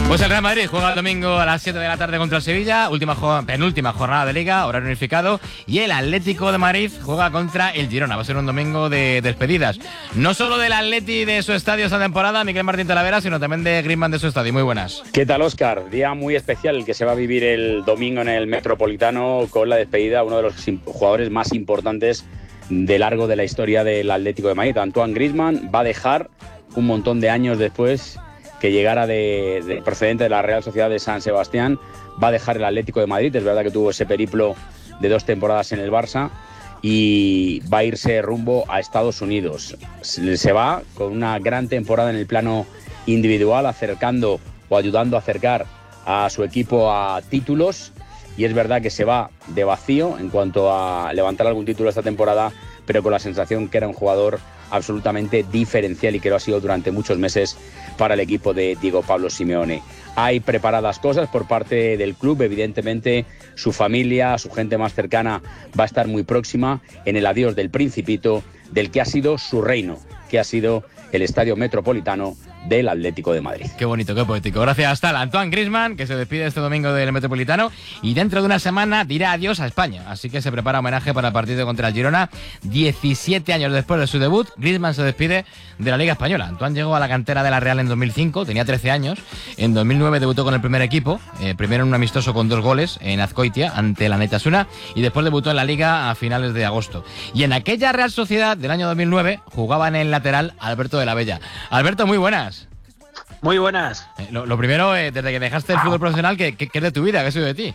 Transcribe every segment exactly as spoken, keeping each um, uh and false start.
Pues el Real Madrid juega el domingo a las siete de la tarde contra el Sevilla, última jo- penúltima jornada de Liga, horario unificado, y el Atlético de Madrid juega contra el Girona. Va a ser un domingo de despedidas, no solo del Atleti de su estadio esta temporada, Miguel Martín Talavera, sino también de Griezmann de su estadio. Muy buenas. ¿Qué tal, Óscar? Día muy especial el que se va a vivir el domingo en el Metropolitano con la despedida a uno de los jugadores más importantes de largo de la historia del Atlético de Madrid. Antoine Griezmann va a dejar un montón de años después que llegara de, de procedente de la Real Sociedad de San Sebastián, va a dejar el Atlético de Madrid. Es verdad que tuvo ese periplo de dos temporadas en el Barça y va a irse rumbo a Estados Unidos. Se va con una gran temporada en el plano individual, acercando o ayudando a acercar a su equipo a títulos, y es verdad que se va de vacío en cuanto a levantar algún título esta temporada, pero con la sensación que era un jugador absolutamente diferencial y que lo ha sido durante muchos meses para el equipo de Diego Pablo Simeone. Hay preparadas cosas por parte del club, evidentemente su familia, su gente más cercana va a estar muy próxima en el adiós del Principito, del que ha sido su reino, que ha sido el Estadio Metropolitano del Atlético de Madrid. Qué bonito, qué poético. Gracias hasta Antoine Griezmann, que se despide este domingo del Metropolitano y dentro de una semana dirá adiós a España. Así que se prepara homenaje para el partido contra el Girona. diecisiete años después de su debut, Griezmann se despide de la Liga Española. Antoine llegó a la cantera de la Real en dos mil cinco, tenía trece años. En dos mil nueve debutó con el primer equipo, eh, primero en un amistoso con dos goles en Azkoitia ante la Neitasuna, y después debutó en la Liga a finales de agosto. Y en aquella Real Sociedad del año dos mil nueve jugaba en el lateral Alberto de la Bella. Alberto, muy buenas. Muy buenas. Eh, lo, lo primero, eh, desde que dejaste el fútbol profesional, ¿qué, qué, qué es de tu vida? ¿Qué ha sido de ti?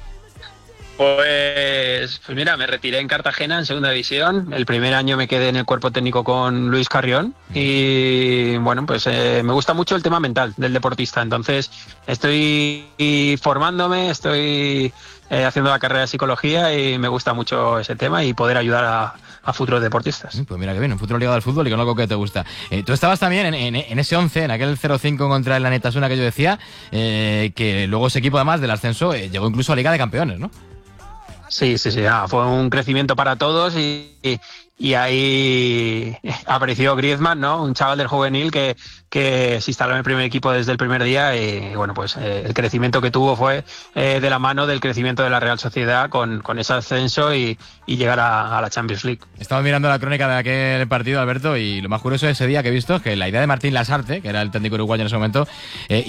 Pues, pues mira, me retiré en Cartagena en segunda división. El primer año me quedé en el cuerpo técnico con Luis Carrión y bueno, pues eh, me gusta mucho el tema mental del deportista. Entonces estoy formándome, estoy eh, haciendo la carrera de psicología y me gusta mucho ese tema y poder ayudar a, a futuros deportistas. Pues mira que bien, un futuro ligado al fútbol y con algo que te gusta. Eh, tú estabas también en, en, en ese once, en aquel cero cinco contra el Neitasuna que yo decía, eh, que luego ese equipo además del ascenso eh, llegó incluso a Liga de Campeones, ¿no? Sí, sí, sí, ah, fue un crecimiento para todos y, y, y ahí apareció Griezmann, ¿no? Un chaval del juvenil que, que se instaló en el primer equipo desde el primer día y bueno, pues eh, el crecimiento que tuvo fue eh, de la mano del crecimiento de la Real Sociedad con, con ese ascenso y, y llegar a, a la Champions League. Estaba mirando la crónica de aquel partido, Alberto, y lo más curioso de ese día que he visto es que la idea de Martín Lasarte, que era el técnico uruguayo en ese momento, eh,